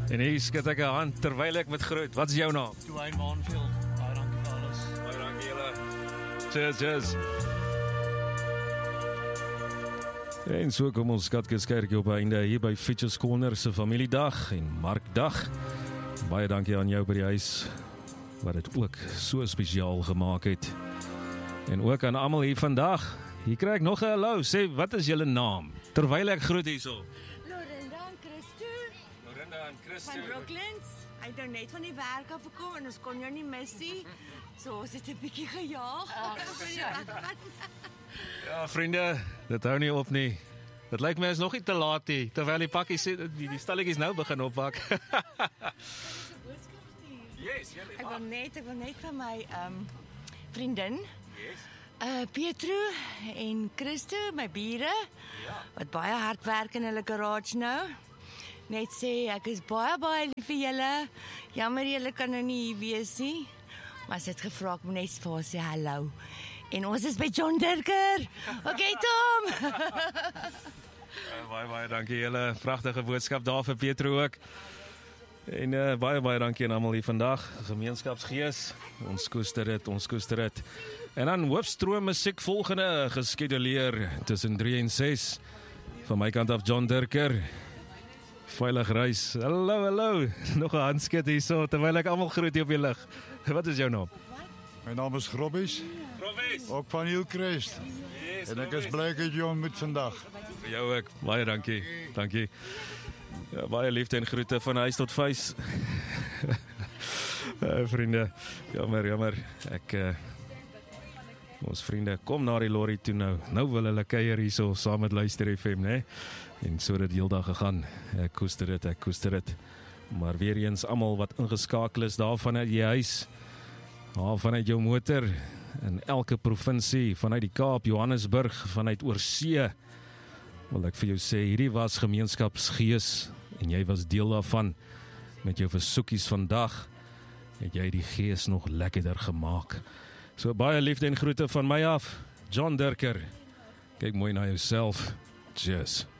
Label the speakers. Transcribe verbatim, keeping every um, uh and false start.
Speaker 1: En hier skud ek 'n hand terwyl ek met groet. Wat is jou naam?
Speaker 2: Dwayne Maanfield. Baie dankie vir alles.
Speaker 1: Baie dankie julle. Cheers, cheers. En so kom ons Skatkiskerkie op einde hier by Fitches Corner se familiedag en Markdag. Baie dankie aan jou by die huis wat dit ook so spesiaal gemaak het. En ook aan almal hier vandag. Hier kry ek nog 'n hallo. Sê, wat is julle naam? Terwyl ek groet hierso.
Speaker 3: Lorinda en Christo
Speaker 1: Lorinda en Christo
Speaker 3: van Brooklands. Hy het nou net van die werk af gekom en ons kon jou nie mis nie. So ons het 'n bietjie gejaag.
Speaker 1: Ja, vriende, dit hou nie op nie. Dit lyk my is nog nie te laat nie, terwyl die pakkies die, die stalletjies nou begin oppak. Yes, julle.
Speaker 3: Ek wil net, ek wil net van my um, vriendin,
Speaker 1: Yes.
Speaker 3: uh, Pietro en Christo, my bure,
Speaker 1: Ja.
Speaker 3: wat baie hard werk in hulle garage nou, net sê, ek is baie, baie lief vir julle. Jammer julle kan nou nie hier wees nie, maar sy het gevra, ek moet net vir haar sê hallo. En ons is by John Dirker. Okay, Tom.
Speaker 1: Baie, baie dankie julle. Pragtige boodskap daar vir Pietro ook. En uh, baie, baie dankie aan almal hier vandag. Gemeenskapsgees, ons koester dit, ons koester dit. En dan hoofstroom musiek volgende geskeduleer tussen drie en ses. Van my kant af John Dirker. Veilig reis. Hallo, hallo. Nog 'n handskud hierso terwyl ek almal groet hier op die lig. Wat is jou naam?
Speaker 4: My naam is Grobbies,
Speaker 1: Provis.
Speaker 4: ook van Hillcrest.
Speaker 1: Yes,
Speaker 4: En ek is bly ek het jou ontmoet vandag.
Speaker 1: Vir jou ook. Baie dankie. Dankie. Ja, baie liefde en groete van huis tot vuis. uh, vriende, jammer, jammer. Ek uh, ons vriende kom na die lorry toe nou. Nou wil hulle kuier hierso saam met Luister F M, né? En so het dit heeldag gegaan. Ek koester dit, ek koester dit. Maar weer eens almal wat ingeskakel is daar vanuit die huis, daar vanuit jou motor in elke provinsie, vanuit die Kaap, Johannesburg, vanuit oorsee. Wil ek vir jou sê, hierdie was gemeenskapsgees en jy was deel daarvan. Met jou versoekies vandag het jy die gees nog lekkerder gemaak. So baie liefde en groete van my af, John Dirker. Kyk mooi na jouself. Cheers.